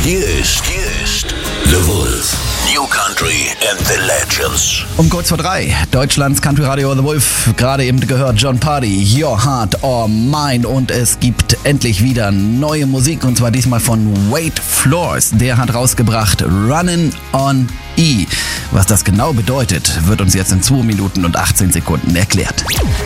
Hier ist The Wolf. New Country and the Legends. Um kurz vor 3, Deutschlands Country Radio The Wolf. Gerade eben gehört Jon Pardi, Your Heart or Mine. Und es gibt endlich wieder neue Musik. Und zwar diesmal von Wade Floors. Der hat rausgebracht Runnin' on E. Was das genau bedeutet, wird uns jetzt in 2 Minuten und 18 Sekunden erklärt.